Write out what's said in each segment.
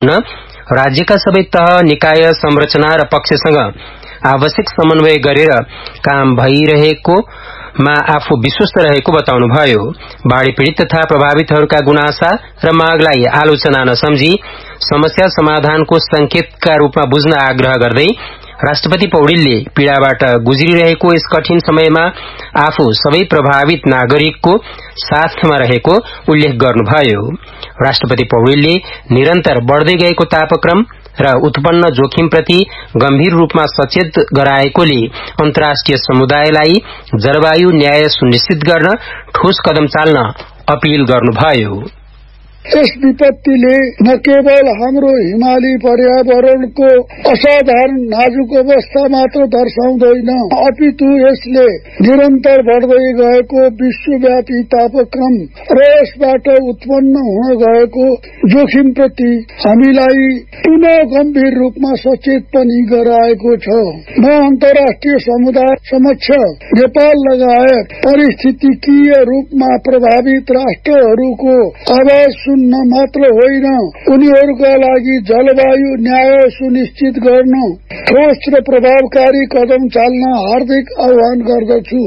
राज्यका सबै तह निकाय संरचना र पक्षसँग आवश्यक समन्वय गरेर काम भइरहेकोमा आफू विश्वस्त रहेको बताउनुभयो। बाढ़ी पीड़ित तथा प्रभावितहरूका गुनासा र मागलाई आलोचना नसम्झी समस्या समाधानको संकेतका रूपमा बुझ्न आग्रह गर्दै राष्ट्रपति पौडेलले पीड़ाबाट गुज्रिरहेको यस कठिन समयमा आफू सबै प्रभावित नागरिकको साथमा रहेको उल्लेख गर्नुभयो। राष्ट्रपति पौडेलले निरन्तर बढ़दै गएको तापक्रम र उत्पन्न जोखिमप्रति गम्भीर रूपमा सचेत गराएकोले अन्तर्राष्ट्रिय समुदायलाई जलवायु न्याय सुनिश्चित गर्न ठोस कदम चाल्न अपील गर्नुभयो। यस विपत्तिले न केवल हाम्रो हिमाली पर्यावरणको असाधारण नाजुक अवस्था मात्र दर्शाउँदैन, अपितु यसले निरन्तर बढ़दै गएको विश्वव्यापी तापक्रम र यसबाट उत्पन्न हुन गएको जोखिमप्रति हामीलाई पुनः गम्भीर रूपमा सचेत पनि गराएको छ। म अन्तर्राष्ट्रिय समुदाय समक्ष नेपाल लगायत पारिस्थितिकीय रूपमा प्रभावित राष्ट्रहरूको आवाज सुन्न मात्र होइन, उनीहरूका लागि जलवायु न्याय सुनिश्चित गर्न ठोस र प्रभावकारी कदम चाल्न हार्दिक आह्वान गर्दछु।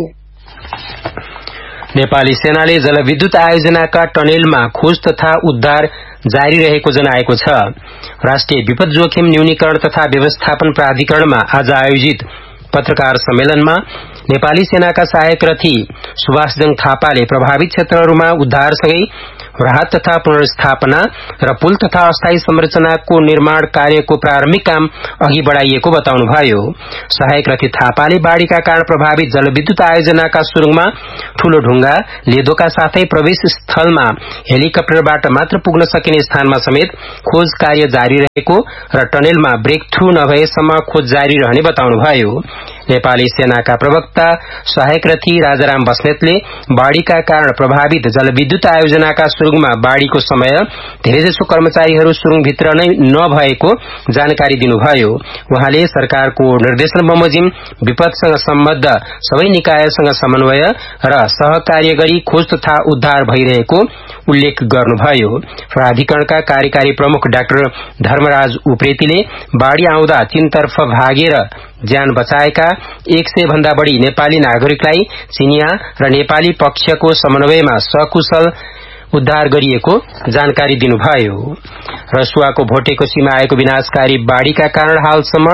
नेपाली सेनाले जलविद्युत आयोजनाका टनेलमा खोज तथा उद्धार जारी रहेको जनाएको छ। राष्ट्रिय विपद जोखिम न्यूनीकरण तथा व्यवस्थापन प्राधिकरणमा आज आयोजित पत्रकार सम्मेलनमा नेपाली सेनाका सहायक रथी सुभाषजङ थापाले प्रभावित क्षेत्रहरूमा उद्धारसँगै राहत तथा पुनर्स्थापना र पुल तथा अस्थायी संरचनाको निर्माण कार्यको प्रारम्भिक काम अघि बढ़ाइएको बताउनुभयो। सहायक रथी थापाले बाढ़ीका कारण प्रभावित जलविद्युत आयोजनाका सुरुङमा ठूलो ढुंगा लेदोका साथै प्रवेश स्थलमा हेलिकप्टरबाट मात्र पुग्न सकिने स्थानमा समेत खोज कार्य जारी रहेको र टनेलमा ब्रेक थ्रू नभएसम्म खोज जारी रहने बताउनुभयो। नेपाली सेनाका प्रवक्ता सहायक रथी राजाराम बस्नेतले बाढ़ीका कारण प्रभावित जलविद्युत आयोजनाका सुरुङमा बाढ़ीको समय धेरैजसो कर्मचारीहरू सुरुङभित्र नै नभएको जानकारी दिनुभयो। उहाँले सरकारको निर्देशन बमोजिम विपदसँग सम्बद्ध सबै निकायसँग समन्वय र सहकार्य गरी खोज तथा उद्धार भइरहेको उल्लेख गर्नुभयो। प्राधिकरणका कार्यकारी प्रमुख डाक्टर धर्मराज उप्रेतीले बाढ़ी आउँदा तीनतर्फ भागेर ज्यान बचाएका 100 भन्दा बढ़ी नेपाली नागरिकलाई चिनिया र नेपाली पक्षको समन्वयमा सकुशल उद्धार गरिएको जानकारी दिनुभयो। रसुवाको भोटेकोसीमा आएको विनाशकारी बाढ़ीका कारण हालसम्म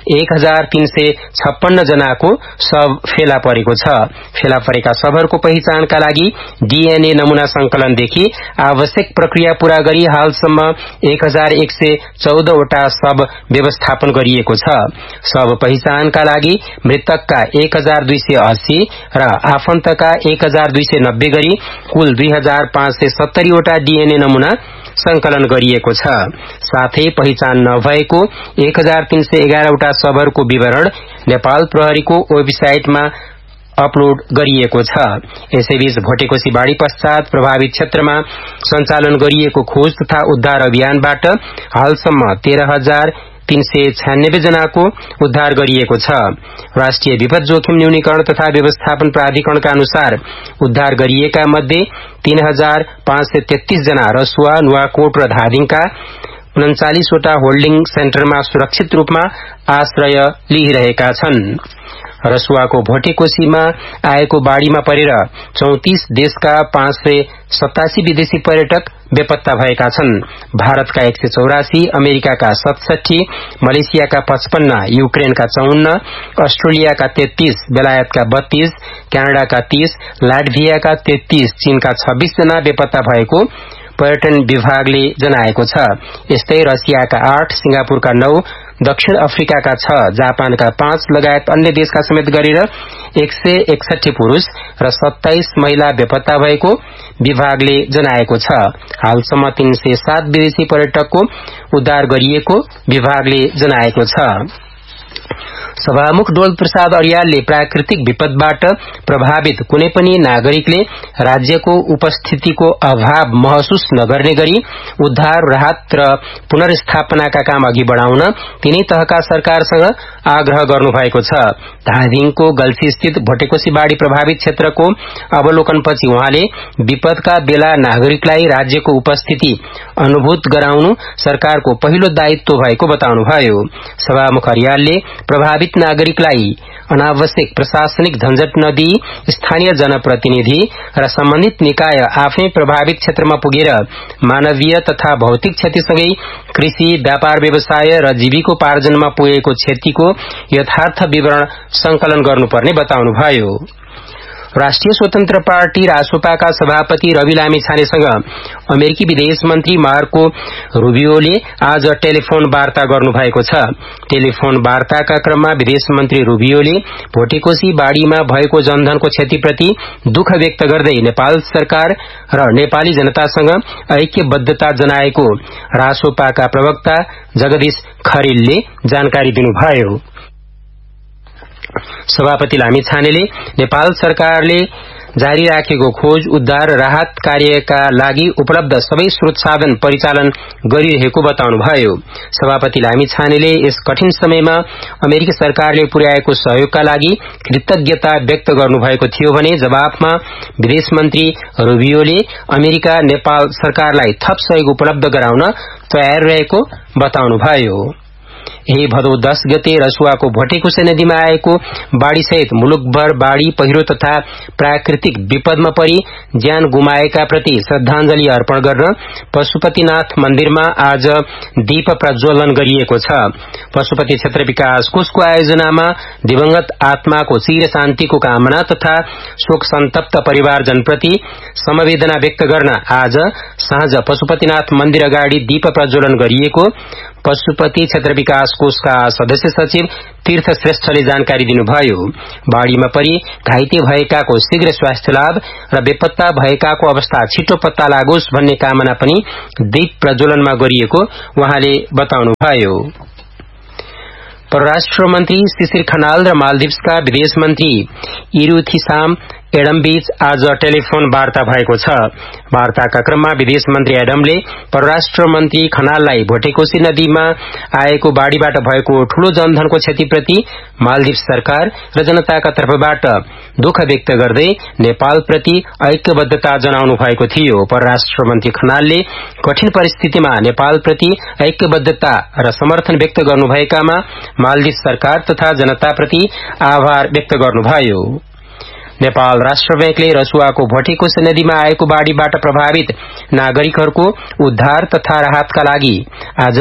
1356 जनाको शव फेला परेको छ। फेला परेका शवहरूको पहिचानका लागि डीएनए नमूना संकलनदेखि आवश्यक प्रक्रिया पूरा गरी हालसम्म 1114 वटा शव व्यवस्थापन गरिएको छ। शव पहिचानका लागि मृतकका 1280 र आफन्तका 1290 गरी कुल 2570 वटा डीएनए नमूना संकलन गरिएको छ। साथै पहिचान नभएको 1311 वटा शवहरूको विवरण नेपाल प्रहरीको वेबसाइटमा अपलोड गरिएको छ। यसैबीच भोटेकोशी बाढ़ी पश्चात प्रभावित क्षेत्रमा सञ्चालन गरिएको खोज तथा उद्धार अभियानबाट हालसम्म 13,396 जनाको उद्धार गरिएको छ। राष्ट्रिय विपद जोखिम न्यूनीकरण तथा व्यवस्थापन प्राधिकरणका अनुसार उद्धार गरिएका मध्ये 3,533 जना रसुवा, नुवाकोट र धादिङका 39 वटा होल्डिङ सेन्टरमा सुरक्षित रूपमा आश्रय लिइरहेका छन्। रसुवाको भोटेकोशीमा आएको बाढ़ीमा परेर 34 देशका 587 विदेशी पर्यटक बेपत्ता भएका छन्। भारतका 184, अमेरिकाका 67, मलेसियाका 55, युक्रेनका 54, अस्ट्रेलियाका 33, बेलायतका 32, क्यानाडाका 30, लाटभियाका 33, चीनका 26 जना बेपत्ता भएको पर्यटन विभागले जनाएको छ। यस्तै रसियाका 8, सिंगापुरका 9, दक्षिण अफ्रिकाका 6, जापानका 5 लगायत अन्य देशका समेत गरेर 161 पुरूष र 27 महिला बेपत्ता भएको विभागले जनाएको छ। हालसम्म 307 विदेशी पर्यटकको उद्धार गरिएको विभागले जनाएको छ। सभामुख डोल प्रसाद अर्यालले प्राकृतिक विपदबाट प्रभावित कुनै पनि नागरिकले राज्यको उपस्थितिको अभाव महसुस नगर्ने गरी उद्धार राहत र पुनर्स्थापनाका काम अघि बढ़ाउन तीनै तहका सरकारसँग आग्रह गर्नुभएको छ। धादिङको गल्फी स्थित भोटेकोशी बाढ़ी प्रभावित क्षेत्रको अवलोकनपछि उहाँले विपदका बेला नागरिकलाई राज्यको उपस्थिति अनुभूत गराउनु सरकारको पहिलो दायित्व भएको बताउनुभयो। सभामुख अर्यालले प्रभावित नागरिकलाई अनावश्यक प्रशासनिक झन्झट नदिई स्थानीय जनप्रतिनिधि र सम्बन्धित निकाय आफै प्रभावित क्षेत्रमा पुगेर मानवीय तथा भौतिक क्षतिसँगै कृषि व्यापार व्यवसाय र जीविकोपार्जनमा पुगेको क्षतिको यथार्थ विवरण संकलन गर्नुपर्ने बताउनुभयो। राष्ट्रिय स्वतन्त्र पार्टी रासोपाका सभापति रवि लामिछानेसँग अमेरिकी विदेश मन्त्री मार्को रूबियोले आज टेलिफोन वार्ता गर्नुभएको छ। टेलिफोन वार्ताका क्रममा विदेश मन्त्री रूबियोले भोटेकोशी बाढ़ीमा भएको जनधनको क्षतिप्रति दुःख व्यक्त गर्दै नेपाल सरकार र नेपाली जनतासँग ऐक्यबद्धता जनाएको रासोपाका प्रवक्ता जगदीश खरेलले जानकारी दिनुभयो। सभापति लामिछानेले नेपाल सरकारले जारी राखेको खोज उद्धार राहत कार्यका लागि उपलब्ध सबै स्रोत साधन परिचालन गरिरहेको बताउनुभयो। सभापति लामिछानेले यस कठिन समयमा अमेरिकी सरकारले पुर्याएको सहयोगका लागि कृतज्ञता व्यक्त गर्नुभएको थियो भने जवाफमा विदेश मन्त्री रूबियोले अमेरिका नेपाल सरकारलाई थप सहयोग उपलब्ध गराउन तयार रहेको बताउनुभयो। यही भदौ 10 गते रसुवाको भोटेकोशी नदीमा आएको बाढ़ीसहित मुलुकभर बाढ़ी पहिरो तथा प्राकृतिक विपदमा परि ज्यान गुमाएका प्रति श्रद्धांजलि अर्पण गर्न पशुपतिनाथ मन्दिरमा आज दीप प्रज्वलन गरिएको छ। पशुपति क्षेत्र विकास कोषको आयोजनामा दिवंगत आत्माको चिर शान्तिको कामना तथा शोक सन्तप्त परिवारजनप्रति समवेदना व्यक्त गर्न आज साँझ पशुपतिनाथ मन्दिर अगाडि दीप प्रज्वलन गरिएको पशुपति क्षेत्र विकास कोषका सदस्य सचिव तीर्थ श्रेष्ठले जानकारी दिनुभयो। बाढ़ीमा परि घाइते भएकाको शीघ्र स्वास्थ्य लाभ र बेपत्ता भएकाको अवस्था छिटो पत्ता लागोस् भन्ने कामना पनि दीप प्रज्वलनमा गरिएको उहाँले बताउनुभयो। परराष्ट्र मन्त्री शिशिर खनाल र मालदिप्सका विदेश मन्त्री इरुथिसाम एडमबीच आज टेलिफोन वार्ता भएको छ। वार्ताका क्रममा विदेश मन्त्री एडमले परराष्ट्र मन्त्री खनाललाई भोटेकोशी नदीमा आएको बाढ़ीबाट भएको ठूलो जनधनको क्षतिप्रति मालदिप्स सरकार र जनताका तर्फबाट दुःख व्यक्त गर्दै नेपालप्रति ऐक्यबद्धता जनाउनु भएको थियो। परराष्ट्र मन्त्री खनालले कठिन परिस्थितिमा नेपालप्रति ऐक्यबद्धता र समर्थन व्यक्त गर्नुभएकामा मालदिप्स सरकार तथा जनताप्रति आभार व्यक्त गर्नुभयो। नेपाल राष्ट्र बैंकले रसुवाको भोटेकोशी नदीमा आएको बाढ़ीबाट प्रभावित नागरिकहरूको उद्धार तथा राहतका लागि आज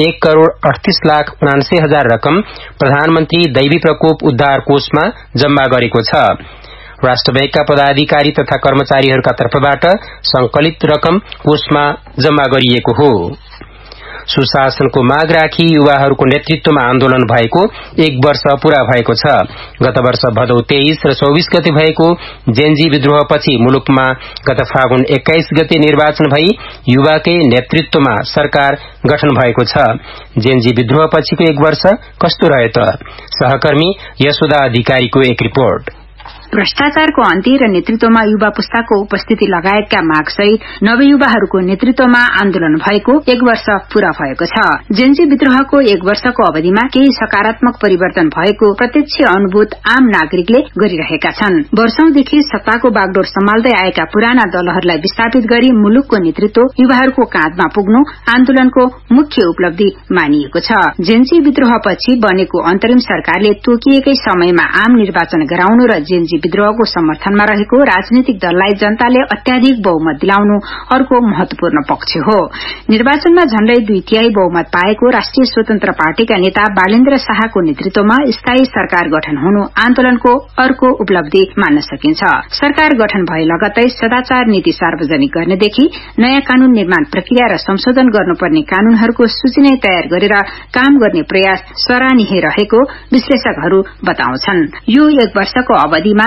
1,38,79,000 रकम प्रधानमन्त्री दैवी प्रकोप उद्धार कोषमा जम्मा गरेको छ। राष्ट्र बैंकका पदाधिकारी तथा कर्मचारीहरूका तर्फबाट संकलित रकम कोषमा जम्मा गरिएको हो। सुशासनको माग राखी युवाहरूको नेतृत्वमा आन्दोलन भएको 1 वर्ष पूरा भएको छ। गत वर्ष भदौ 23 र 24 गते भएको जेनजी विद्रोहपछि मुलुकमा गत फागुन 21 गते निर्वाचन भई युवाकै नेतृत्वमा सरकार गठन भएको छ। जेनजी विद्रोहपछिको 1 वर्ष कस्तो रह्यो त? सहकर्मी यशोदा अधिकारीको एक रिपोर्ट। भ्रष्टाचारको अन्त्य र नेतृत्वमा युवा पुस्ताको उपस्थिति लगायतका मागसहित नवयुवाहरूको नेतृत्वमा आन्दोलन भएको 1 वर्ष पूरा भएको छ। जेनजी विद्रोहको 1 वर्षको अवधिमा केही सकारात्मक परिवर्तन भएको प्रत्यक्ष अनुभूत आम नागरिकले गरिरहेका छन्। वर्षौंदेखि सत्ताको बागडोर सम्हाल्दै आएका पुराना दलहरूलाई विस्थापित गरी मुलुकको नेतृत्व युवाहरूको काँधमा पुग्नु आन्दोलनको मुख्य उपलब्धि मानिएको छ। जेनजी विद्रोहपछि बनेको अन्तरिम सरकारले तोकिएकै समयमा आम निर्वाचन गराउनु र जेनजी विद्रोहको समर्थनमा रहेको राजनीतिक दललाई जनताले अत्याधिक बहुमत दिलाउनु अर्को महत्वपूर्ण पक्ष हो। निर्वाचनमा झण्डै 2/3 बहुमत पाएको राष्ट्रिय स्वतन्त्र पार्टीका नेता बालेन्द्र शाहको नेतृत्वमा स्थायी सरकार गठन हुनु आन्दोलनको अर्को उपलब्धि मान्न सकिन्छ। सरकार गठन भए लगत्तै सदाचार नीति सार्वजनिक गर्नेदेखि नयाँ कानून निर्माण प्रक्रिया र संशोधन गर्नुपर्ने कानूनहरूको सूची नै तयार गरेर काम गर्ने प्रयास सराहनीय रहेको विश्लेषकहरू बताउँछन्। यो 1 वर्षको अवधिमा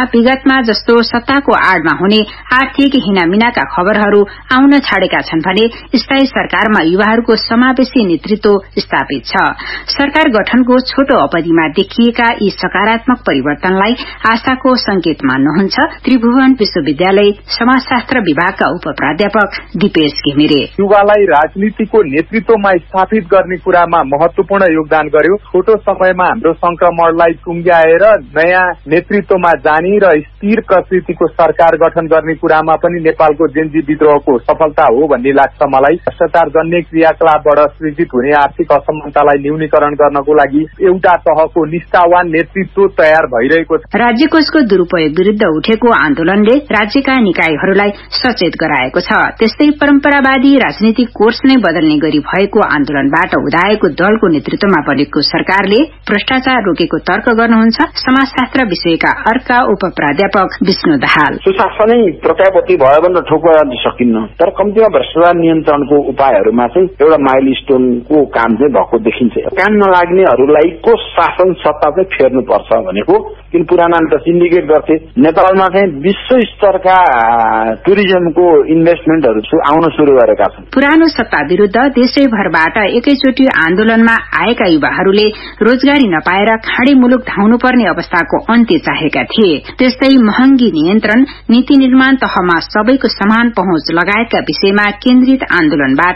विगतमा जस्तो सत्ताको आडमा हुने आर्थिक हिनामिनाका खबरहरू आउन छाडेका छन् भने स्थायी सरकारमा युवाहरूको समावेशी नेतृत्व स्थापित छ। सरकार गठनको छोटो अवधिमा देखिएका यी सकारात्मक परिवर्तनलाई आशाको संकेत मान्नुहुन्छ त्रिभुवन विश्वविद्यालय समाजशास्त्र विभागका उप प्राध्यापक दिपेश घिमिरे। युवालाई राजनीतिको नेतृत्वमा स्थापित गर्ने कुरामा महत्वपूर्ण योगदान गर्यो। छोटो समयमा हाम्रो संक्रमणलाई टुंग्याएर नयाँ नेतृत्वमा जाने र स्थिर प्रकृतिको सरकार गठन गर्ने कुरामा पनि नेपालको जेन्जी विद्रोहको सफलता हो भन्ने लाग्छ मलाई। भ्रष्टाचार जन्य क्रियाकलापबाट सृजित हुने आर्थिक असमानतालाई न्यूनीकरण गर्नको लागि एउटा तहको निष्ठावान नेतृत्व तयार भइरहेको छ। राज्य कोषको दुरूपयोग विरूद्ध उठेको आन्दोलनले राज्यका निकायहरूलाई सचेत गराएको छ। त्यस्तै परम्परावादी राजनीतिक कोर्स नै बदल्ने गरी भएको आन्दोलनबाट उदाएको दलको नेतृत्वमा बनेको सरकारले भ्रष्टाचार रोकेको तर्क गर्नुहुन्छ समाजशास्त्र विषयका अर्का उप प्राध्यापक विष्णु दाहाल। सुशासनै प्रत्यापत्ति भयो भने ठोक्कर गर्न सकिन्न, तर कम्तीमा भ्रष्टाचार नियन्त्रणको उपायहरूमा चाहिँ एउटा माइलस्टोनको काम चाहिँ भएको देखिन्छ। काम नलाग्नेहरूलाई को शासन सत्ता चाहिँ फेर्नुपर्छ भनेको, किन पुरानाले त सिन्डिकेट गर्थे। नेपालमा चाहिँ विश्व स्तरका टुरिज्मको इन्भेस्टमेन्टहरू आउन शुरू गरेका छन्। पुरानो सत्ता विरूद्ध देशैभरबाट एकैचोटि आन्दोलनमा आएका युवाहरूले रोजगारी नपाएर खाडी मुलुक धाउनुपर्ने अवस्थाको अन्त्य चाहेका थिए। त्यस्तै महँगी नियन्त्रण, नीति निर्माण तहमा सबैको समान पहुँच लगायतका विषयमा केन्द्रित आन्दोलनबाट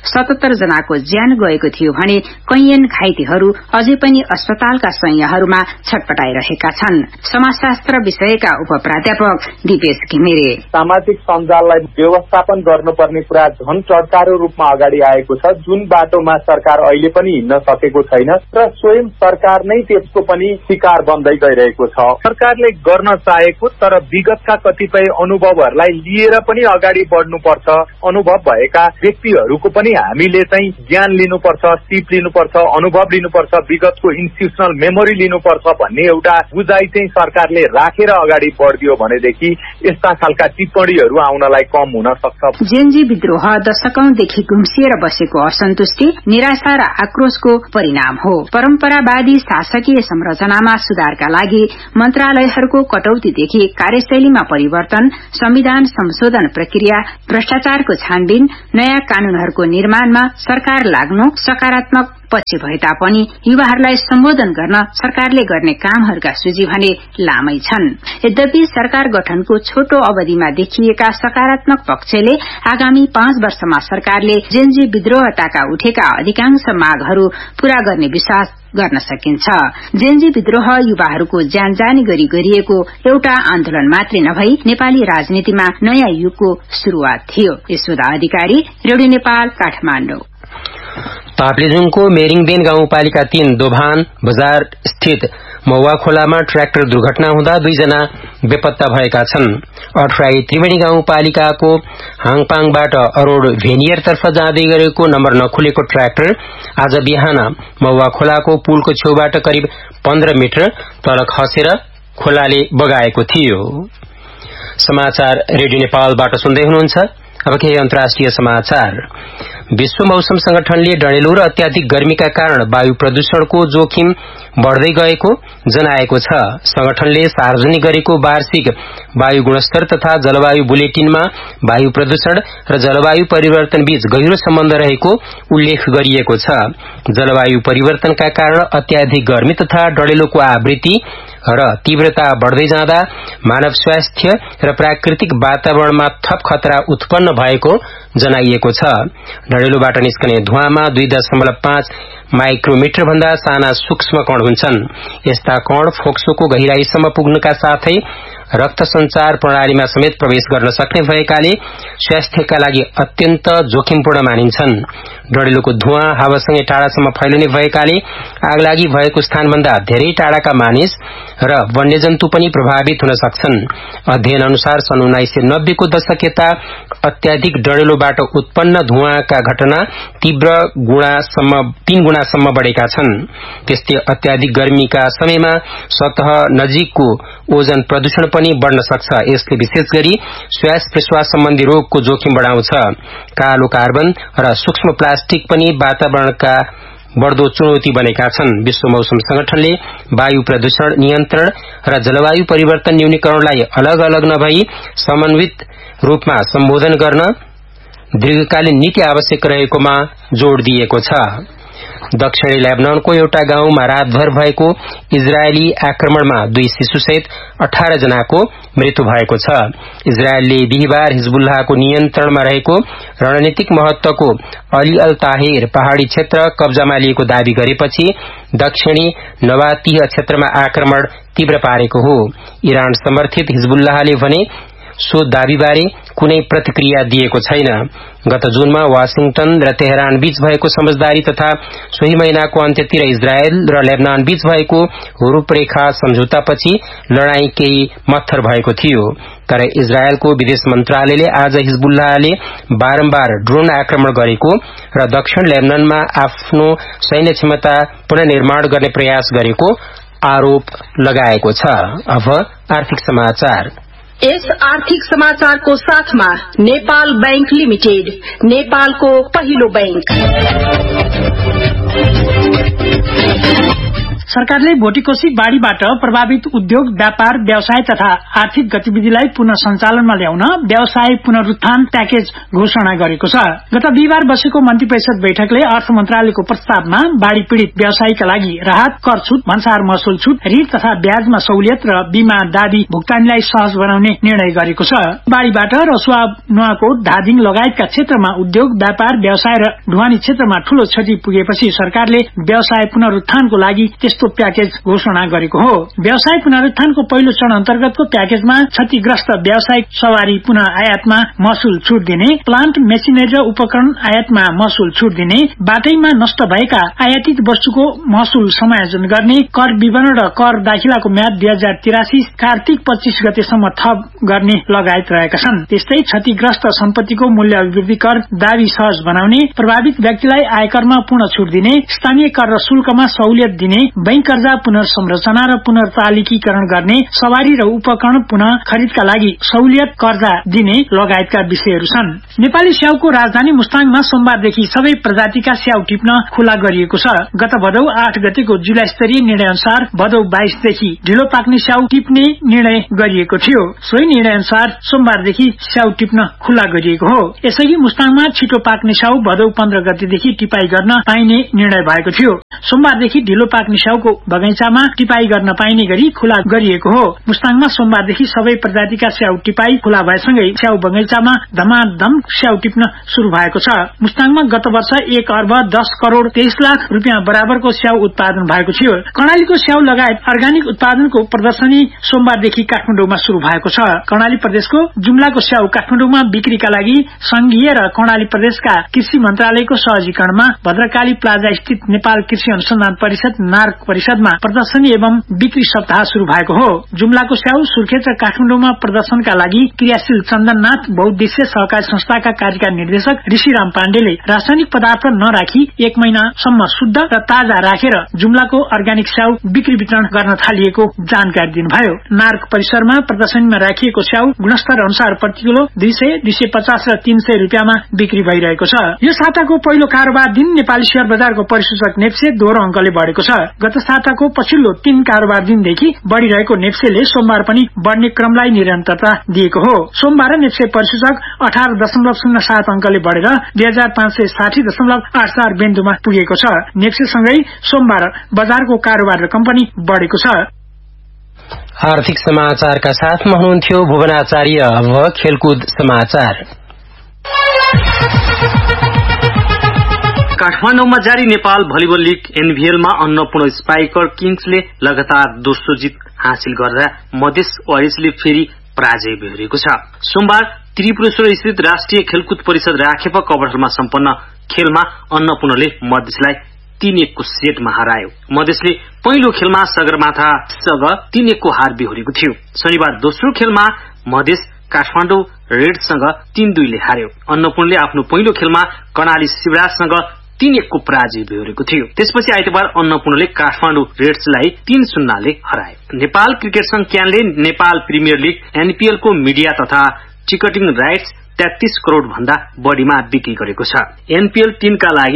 77 जनाको ज्यान गएको थियो भने कैयन घाइतेहरू अझै पनि अस्पतालका शय्याहरूमा छटपटाइरहेका छन्। समाजशास्त्र विषयका उप प्राध्यापक दिपेश घिमिरे। सामाजिक सञ्जाललाई व्यवस्थापन गर्नुपर्ने कुरा झन चड्कारो रूपमा अगाडि आएको छ, जुन बाटोमा सरकार अहिले पनि हिँड्न सकेको छैन र स्वयं सरकार नै त्यसको पनि शिकार बन्दै गइरहेको छ। सरकारले गर्न चाहेको तर विगतका कतिपय अनुभवहरूलाई लिएर पनि अगाडि बढ्नुपर्छ। अनुभव भएका व्यक्तिहरूको पनि हामीले चाहिँ ज्ञान लिनुपर्छ, सिप लिनुपर्छ, अनुभव लिनुपर्छ, विगतको इन्स्टिट्युसनल मेमोरी लिनुपर्छ भन्ने एउटा बुझाइ चाहिँ सरकारले राखेर अगाडि बढ्दियो भनेदेखि यस्ता खालका टिप्पणीहरू आउनलाई कम हुन सक्छ। जेन्जी विद्रोह दशकौंदेखि गुम्सिएर बसेको असन्तुष्टि, निराशा र आक्रोशको परिणाम हो। परम्परावादी शासकीय संरचनामा सुधारका लागि मन्त्रालयहरूको कटौतीदेखि कार्यशैलीमा परिवर्तन, संविधान संशोधन प्रक्रिया, भ्रष्टाचारको छानबिन, नयाँ कानूनहरूको निर्माणमा सरकार लाग्नु सकारात्मक पक्ष भए तापनि युवाहरूलाई सम्बोधन गर्न सरकारले गर्ने कामहरूका सूची भने लामै छन्। यद्यपि सरकार गठनको छोटो अवधिमा देखिएका सकारात्मक पक्षले आगामी 5 वर्षमा सरकारले जेन्जी विद्रोहताका उठेका अधिकांश मागहरू पूरा गर्ने विश्वास गर्न सकिन्छ। जेन्जी विद्रोह युवाहरूको ज्यान जाने गरी गरिएको एउटा आन्दोलन मात्रै नभई नेपाली राजनीतिमा नयाँ युगको शुरूआत थियो। यशोदा अधिकारी, रेडियो नेपाल, काठमाडौँ। ताप्लेजुङको मेरिङदेन गाउँपालिका 3 दोभान बजार स्थित मौवा खोलामा ट्र्याक्टर दुर्घटना हुँदा 2 जना बेपत्ता भएका छन्। अठराई त्रिवेणी गाउँपालिकाको हाङपाङबाट अरोड भेनियरतर्फ जाँदै गरेको नम्बर नखुलेको ट्र्याक्टर आज बिहान मौवा खोलाको पुलको छेउबाट करिब 15 मिटर तल खसेर खोलाले बगाएको थियो। समाचार रेडियो नेपालबाट सुन्दै हुनुहुन्छ। अब केही अन्तर्राष्ट्रिय समाचार। विश्व मौसम संगठनले डढेलो र अत्याधिक गर्मीका कारण वायु प्रदूषणको जोखिम बढ़दै गएको जनाएको छ। संगठनले सार्वजनिक गरेको वार्षिक वायु गुणस्तर तथा जलवायु बुलेटिनमा वायु प्रदूषण र जलवायु परिवर्तन बीच गहिरो सम्बन्ध रहेको उल्लेख गरिएको छ। जलवायु परिवर्तनका कारण अत्याधिक गर्मी तथा डढेलोको आवृत्ति र तीव्रता बढ़दै जाँदा मानव स्वास्थ्य र प्राकृतिक वातावरणमा थप खतरा उत्पन्न भएको जनाइएको छ। डढेलोबाट निस्कने धुवामा 2.5 माइक्रोमिटर भन्दा साना सूक्ष्म कण हुन्छन्। यस्ता कण फोक्सोको गहिराईसम्म पुग्नका साथै रक्त संचार प्रणालीमा समेत प्रवेश गर्न सक्ने भएकाले स्वास्थ्यका लागि अत्यन्त जोखिमपूर्ण मानिन्छन्। डढेलोको धुवा हावासँगै टाढासम्म फैलिने भएकाले आगलागी भएको स्थानभन्दा धेरै टाढाका मानिस र वन्यजन्तु पनि प्रभावित हुन सक्छन्। अध्ययन अनुसार सन् 1990 को दशक यता अत्याधिक डढेलोबाट उत्पन्न धुवाका घटना 3 गुणासम्म बढ़ेका छन्। त्यस्तै अत्याधिक गर्मीका समयमा सतह नजिकको ओजन प्रदूषण पनि बढ़न सक्छ। यसले विशेष गरी श्वास प्रश्वास सम्बन्धी रोगको जोखिम बढ़ाउँछ। कालो कार्बन र सूक्ष्म प्लास्टिक पनि वातावरणका बढ्दो चुनौती बनेका छन्। विश्व मौसम संगठनले वायु प्रदूषण नियन्त्रण र जलवायु परिवर्तन न्यूनीकरणलाई अलग अलग नभई समन्वित रूपमा सम्बोधन गर्न दीर्घकालीन नीति आवश्यक रहेकोमा जोड़ दिएको छ। दक्षिणी लेबनानको एउटा गाउँमा रातभर भएको इजरायली आक्रमणमा 2 शिशुसहित 18 जनाको मृत्यु भएको छ। इजरायलले बिहिबार हिजबुल्लाहको नियन्त्रणमा रहेको रणनीतिक महत्वको अली अल ताहिर पहाड़ी क्षेत्र कब्जामा लिएको दावी गरेपछि दक्षिणी नवातिह क्षेत्रमा आक्रमण तीव्र पारेको हो। इरान समर्थित हिजबुल्लाहले भने सो दावीबारे कुनै प्रतिक्रिया दिएको छैन। गत जूनमा वाशिंगटन र तेहरान बीच भएको समझदारी तथा सोही महिनाको अन्त्यतिर इजरायल र लेबनान बीच भएको रूपरेखा सम्झौतापछि लड़ाई केही मत्थर भएको थियो। तर इजरायलको विदेश मन्त्रालयले आज हिजबुल्लाहले बारम्बार ड्रोन आक्रमण गरेको र दक्षिण लेबनानमा आफ्नो सैन्य क्षमता पुनर्निर्माण गर्ने प्रयास गरेको आरोप लगाएको छ। अब आर्थिक समाचार। इस आर्थिक समाचारको साथमा नेपाल बैंक लिमिटेड, नेपालको पहिलो बैंक। सरकारले भोटिकोशी बाढ़ीबाट प्रभावित उद्योग, व्यापार, व्यवसाय तथा आर्थिक गतिविधिलाई पुनः सञ्चालनमा ल्याउन व्यवसाय पुनरुत्थान प्याकेज घोषणा गरेको छ। गत बिहिबार बसेको मन्त्री परिषद बैठकले अर्थ मन्त्रालयको प्रस्तावमा बाढ़ी पीड़ित व्यवसायीका लागि राहत, कर छूट, भन्सार महसुल छूट, ऋण तथा ब्याजमा सहुलियत र बीमा दावी भुक्तानीलाई सहज बनाउने निर्णय गरेको छ। बाढ़ीबाट रसुवा, नुवाकोट, धादिङ लगायतका क्षेत्रमा उद्योग, व्यापार, व्यवसाय र ढुवानी क्षेत्रमा ठूलो क्षति पुगेपछि सरकारले व्यवसाय पुनरुत्थानको लागि प्याकेज घोषणा गरेको हो। व्यवसाय पुनरुत्थानको पहिलो चरण अन्तर्गतको प्याकेजमा क्षतिग्रस्त व्यावसायिक सवारी पुनः आयातमा महसुल छूट दिने, प्लान्ट, मेसिनरी र उपकरण आयातमा महसुल छूट दिने, बाटैमा नष्ट भएका आयातित वस्तुको महसुल समायोजन गर्ने, कर विवरण र कर दाखिलाको म्याद 2083 कार्तिक 25 गतेसम्म थप गर्ने लगायत रहेका छन्। त्यस्तै क्षतिग्रस्त सम्पत्तिको मूल्य अभिवृद्धि कर दावी सहज बनाउने, प्रभावित व्यक्तिलाई आयकरमा पूर्ण छूट दिने, स्थानीय कर र शुल्कमा सहुलियत दिने, बैंक कर्जा पुनर्संरचना र पुनर्तालिकीकरण गर्ने, सवारी र उपकरण पुनः खरिदका लागि सहुलियत कर्जा दिने लगायतका विषयहरू छन्। नेपाली स्याउको राजधानी मुस्ताङमा सोमबारदेखि सबै प्रजातिका स्याउ टिप्न खुला गरिएको छ। गत भदौ 8 गतेको जिल्ला स्तरीय निर्णय अनुसार भदौ 22 देखि ढिलो पाक्ने स्याउ टिप्ने निर्णय गरिएको थियो। सोही निर्णय अनुसार सोमबारदेखि स्याउ टिप्न खुला गरिएको हो। यसअघि मुस्ताङमा छिटो पाक्ने स्याउ भदौ 15 गतेदेखि टिपाई गर्न पाइने निर्णय भएको थियो। सोमबारदेखि ढिलो पाक्ने स्याउको बगैँचामा टिपाई गर्न पाइने गरी खुला गरिएको हो। मुस्ताङमा सोमबारदेखि सबै प्रजातिका स्याउ टिपाई खुला भएसँगै स्याउ बगैँचामा धमाधम स्याउ टिप्न शुरू भएको छ। मुस्ताङमा गत वर्ष 1 अर्ब 10 करोड़ 23 लाख रुपियाँ बराबरको स्याउ उत्पादन भएको थियो। कर्णालीको स्याउ लगायत अर्ग्यानिक उत्पादनको प्रदर्शनी सोमबारदेखि काठमाडौँमा शुरू भएको छ। कर्णाली प्रदेशको जुम्लाको स्याउ काठमाडौँमा बिक्रीका लागि संघीय र कर्णाली प्रदेशका कृषि मन्त्रालयको सहजीकरणमा भद्रकाली प्लाजा स्थित नेपाल कृषि अनुसन्धान परिषद नार्क परिषदमा प्रदर्शनी एवं बिक्री सप्ताह शुरू भएको हो। जुम्लाको स्याउ, सुर्खेत र काठमाडौँमा प्रदर्शनका लागि क्रियाशील चन्दननाथ बहुद्देश्य सहकारी संस्थाका कार्यकारी निर्देशक ऋषिराम पाण्डेले रासायनिक पदार्थ नराखी 1 महिनासम्म शुद्ध र ताजा राखेर जुम्लाको अर्ग्यानिक स्याउ बिक्री वितरण गर्न थालिएको जानकारी दिनुभयो। नार्क परिसरमा प्रदर्शनीमा राखिएको स्याउ गुणस्तर अनुसार प्रति किलो 200, 250 र 300 रुपियाँमा बिक्री भइरहेको छ। यो साताको पहिलो कारोबार दिन नेपाली शेयर बजारको परिसूचक नेप्से दोहोरो अंकले बढेको छ। गत साताको पछिल्लो 3 कारोबार दिनदेखि बढ़िरहेको नेप्सेले सोमबार पनि बढ़ने क्रमलाई निरन्तरता दिएको हो। सोमबार नेप्से परिसूचक 18.07 अंकले बढ़ेर 2560.84 बिन्दुमा पुगेको छ। नेप्सेसँगै सोमबार बजारको कारोबार रकम पनि बढ़ेको छ। आर्थिक समाचारका साथमा हुनुहुन्थ्यो भुवनाचार्य। अब खेलकुद समाचार। काठमाडौँमा जारी Nepal volleyball league एनभीएलमा Annapurna spiker किङ्सले लगातार दोस्रो जित हासिल गर्दा मधेस वारिसले फेरि पराजय बेहोरेको छ। सोमबार त्रिपुरेश्वर स्थित राष्ट्रिय खेलकुद परिषद राखेपा कबरहलमा सम्पन्न खेलमा अन्नपूर्णले मधेसलाई 3-1 को सेटमा हरायो। मधेसले पहिलो खेलमा सगरमाथासँग 3-1 को हार बेहोरेको थियो। शनिबार दोस्रो खेलमा मधेस काठमाडौँ रेड्ससँग 3-2 ले हार्यो। अन्नपूर्णले आफ्नो पहिलो खेलमा कर्णाली शिवराजसँग 3-1 को पराजय बेहोरेको थियो। त्यसपछि आइतबार अन्नपूर्णले काठमाडौँ रेड्सलाई 3-0 ले हरायो। नेपाल क्रिकेट संघ क्यानले नेपाल प्रिमियर लीग एनपीएल को मिडिया तथा टिकटिङ राइट्स 33 करोड़ भन्दा बढ़ीमा बिक्री गरेको छ। एनपीएल 3 का लागि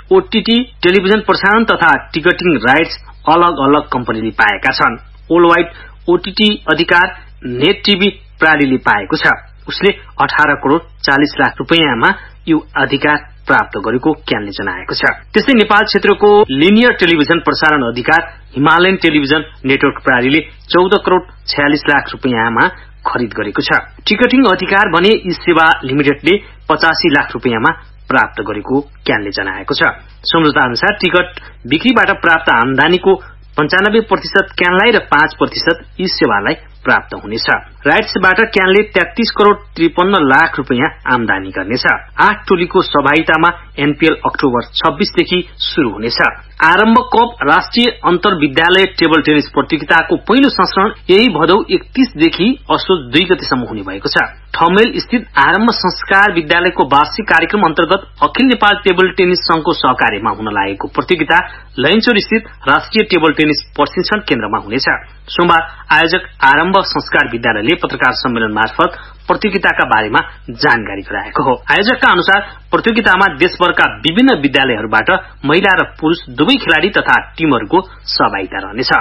ओटीटी टेलिभिजन प्रसारण तथा टिकटिङ राइट्स अलग अलग कम्पनीले पाएका छन्। वर्ल्ड वाइड ओटीटी अधिकार नेट टिभी प्रणालीले पाएको छ। उसले 18 करोड़ 40 लाख रुपैयाँमा यो अधिकार प्राप्त गरेको क्यानले जनाएको छ। त्यसै नेपाल क्षेत्रको लिनियर टेलिभिजन प्रसारण अधिकार हिमालयन टेलिभिजन नेटवर्क प्रणालीले 14 करोड़ 46 लाख रुपैयाँमा खरिद गरेको छ। टिकटिङ अधिकार भने ई सेवा लिमिटेडले 85 लाख रुपैयाँमा प्राप्त गरेको क्यानले जनाएको छ। सम्झौता अनुसार टिकट बिक्रीबाट प्राप्त आमदानीको 95% क्यानलाई र 5% ई सेवालाई प्राप्त हुनेछ। राइट्सबाट क्यानले 33 करोड़ 53 लाख रुपैयाँ आमदानी गर्नेछ। 8 टोलीको सहभागितामा एनपीएल अक्टोबर 26 देखि शुरू हुनेछ। आरम्भ कप राष्ट्रिय अन्तर विद्यालय टेबल टेनिस प्रतियोगिताको पहिलो संस्करण यही भदौ 31 देखि असोज 2 गतेसम्म हुने भएको छ। ठमेल स्थित आरम्भ संस्कार विद्यालयको वार्षिक कार्यक्रम अन्तर्गत अखिल नेपाल टेबल टेनिस संघको सहकार्यमा हुन लागेको प्रतियोगिता लैनचौर स्थित राष्ट्रिय टेबल टेनिस प्रशिक्षण केन्द्रमा हुनेछ। सोमबार आयोजक आरम्भ संस्कार विद्यालयले पत्रकार सम्मेलन मार्फत प्रतियोगिताका बारेमा जानकारी गराएको हो। आयोजकका अनुसार प्रतियोगितामा देशभरका विभिन्न विद्यालयहरूबाट महिला र पुरूष दुवै खेलाड़ी तथा टीमहरूको सहभागिता रहनेछ।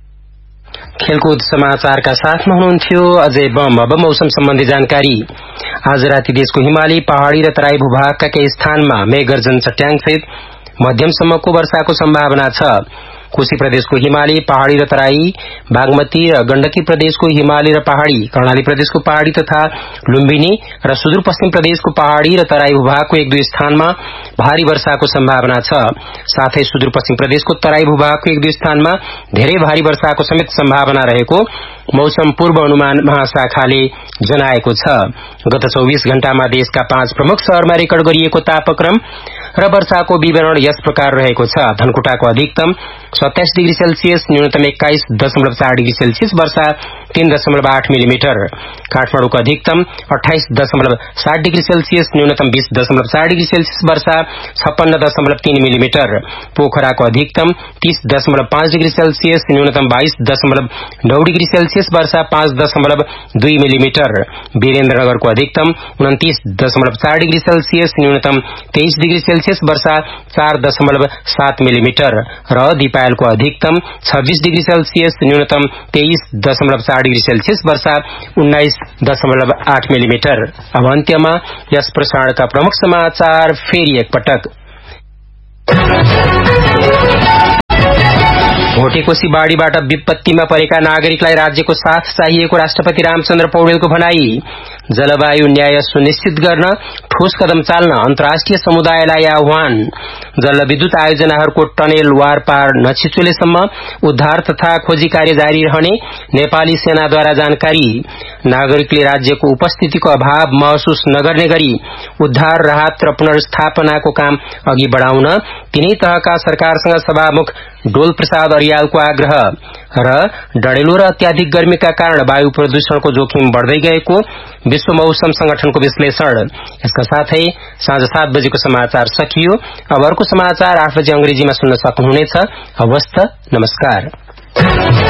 खेलकुद समाचारका साथमा हुनुहुन्थ्यो अजय बम। अब मौसम सम्बन्धी जानकारी। आज राति देशको हिमाली पहाड़ी र तराई भूभागका केही स्थानमा मेघगर्जन चट्याङसहित मध्यमसम्मको वर्षाको सम्भावना छ। कोशी प्रदेशको हिमाली पहाड़ी र तराई, बागमती र गण्डकी प्रदेशको हिमाली र पहाड़ी, कर्णाली प्रदेशको पहाड़ी तथा लुम्बिनी र सुदूरपश्चिम प्रदेशको पहाड़ी र तराई भूभागको 1-2 स्थानमा भारी वर्षाको सम्भावना छ। साथै सुदूरपश्चिम प्रदेशको तराई भूभागको 1-2 स्थानमा धेरै भारी वर्षाको समेत सम्भावना रहेको मौसम पूर्व अनुमान महाशाखाले जनाएको छ। गत 24 घण्टामा देशका 5 प्रमुख शहरमा रेकर्ड गरिएको तापक्रम र वर्षाको विवरण यस प्रकार रहेको छ। धनकुटाको अधिकतम 27 डिग्री सेल्सियस, न्यूनतम 21.4 डिग्री सेल्सियस, वर्षा 3.8 मिलिमिटर। काठमाडौँको अधिकतम 28.7 डिग्री सेल्सियस, न्यूनतम 20.4 डिग्री सेल्सियस, वर्षा 56.3 मिलिमिटर। पोखराको अधिकतम 30.5 डिग्री सेल्सियस, न्यूनतम 22.9 डिग्री सेल्सियस, वर्षा 5.2 मिलिमिटर। वीरेन्द्रनगरको अधिकतम 29.4 डिग्री सेल्सियस, न्यूनतम 23 डिग्री सेल्सियस, वर्षा 4.7 मिलिमिटर। र दिपायलको अधिकतम 26 डिग्री सेल्सियस, न्यूनतम 23.4 डिग्री सेल्सियस, वर्षा 19.8 मिलिमिटर। अब अन्त्यमा यस प्रसारणका प्रमुख समाचार फेरि एकपटक। भोटेकोशी बाढ़ीबाट विपत्तिमा परेका नागरिकलाई राज्यको साथ चाहिएको राष्ट्रपति रामचन्द्र पौडेलको भनाई। जलवायु न्याय सुनिश्चित गर्न ठोस कदम चाल्न अन्तर्राष्ट्रिय समुदायलाई आह्वान। जलविद्युत आयोजनाहरूको टनेल वारपार नछिचुलेसम्म उद्धार तथा खोजी कार्य जारी रहने नेपाली सेनाद्वारा जानकारी। नागरिकले राज्यको उपस्थितिको अभाव महसुस नगर्ने गरी उद्धार, राहत र पुनर्स्थापनाको काम अघि बढ़ाउन तीनै तहका सरकारसँग सभामुख डोल प्रसाद अर्यालको आग्रह। र डढेलो र अत्याधिक गर्मीका कारण वायु प्रदूषणको जोखिम बढ़दै गएको विश्व मौसम संगठनको विश्लेषण। यसका साथै साँझ 7 बजेको समाचार सकियो। अब अर्को समाचार 8 बजे अंग्रेजीमा सुन्न सक्नुहुनेछ। हवस् त, नमस्कार।